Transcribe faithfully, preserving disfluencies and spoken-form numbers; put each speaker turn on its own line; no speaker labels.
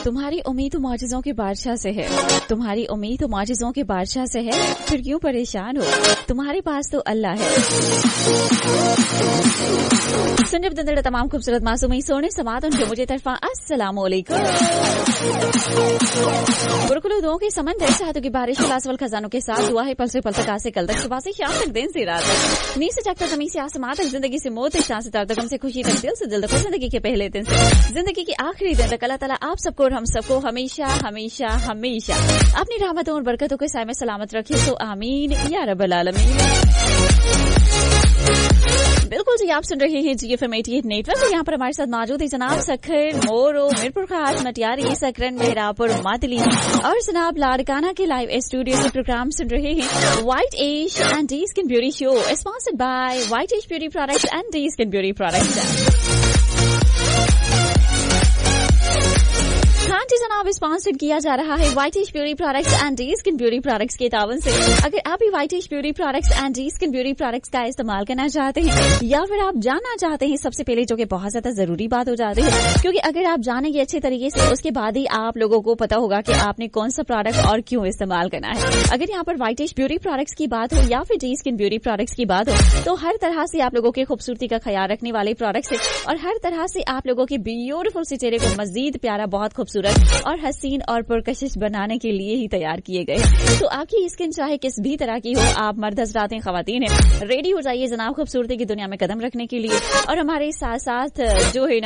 तुम्हारी उम्मीद तो मौजज़ों के बादशाह से है, तुम्हारी उम्मीद तो मौजज़ों के बादशाह से है, फिर क्यों परेशान हो, तुम्हारे पास तो अल्लाह है। सुनिए बदंदड़ तमाम खूबसूरत मासूमी सोने समात उनके मुझे तरफा अस्सलाम वालेकुम। बुरकुलो दुआओं के समंदर चाहतों की बारिश लासवल खजानों के साथ दुआ है पल से पल तक आज से कल तक सुबह से शाम तक दिन से रात तक नी से जागता जमीन से आसमां तक जिंदगी से मौत तक शान से तार तक हमसे खुशी तक दिल से दिल तक जिंदगी के पहले दिन से जिंदगी की आखिरी दिन तक अल्लाह ताला आप सबको और हम सबको हमेशा हमेशा हमेशा अपनी रहमतों और बरकतों के साए में सलामत रखे तो आमीन या रब्बल आलमीन। बिल्कुल जी, आप सुन रहे हैं जी एफ एम अठासी नेटवर्क और यहाँ पर हमारे साथ मौजूद है जनाब सखर मोरो मीरपुर खास मटियारी सकरन मेहरापुर मातली और जनाब लाड़काना के लाइव स्टूडियो से प्रोग्राम सुन रहे हैं white as and D skin beauty show sponsored by white as beauty products and D skin beauty products. हाँ जी जनाब, स्पॉन्सर्ड किया जा रहा है white as beauty products and D skin beauty products के तावन से। अगर आप भी white as beauty products and D skin beauty products का इस्तेमाल करना चाहते हैं या फिर आप जानना चाहते हैं, सबसे पहले जो कि बहुत ज्यादा जरूरी बात हो जाती है, क्योंकि अगर आप जानेंगे अच्छे तरीके से उसके बाद ही आप लोगों को पता होगा कि आपने कौन सा प्रोडक्ट और क्यों इस्तेमाल करना है। अगर यहाँ पर व्हाइट एज ब्यूटी प्रोडक्ट्स की बात हो या फिर डी स्किन ब्यूटी प्रोडक्ट्स की बात हो तो हर तरह से आप लोगों की खूबसूरती का ख्याल रखने वाले प्रोडक्ट्स है और हर तरह से आप लोगों के ब्यूटीफुल से चेहरे को मजीद प्यारा, बहुत खूबसूरत और हसीन और पुरकशिश बनाने के लिए ही तैयार किए गए। तो आपकी स्किन चाहे किस भी तरह की हो, आप मर्द हजरात हैं, खवातीन हैं, रेडी हो जाइए जनाब खूबसूरती की दुनिया में कदम रखने के लिए। और हमारे साथ साथ जो है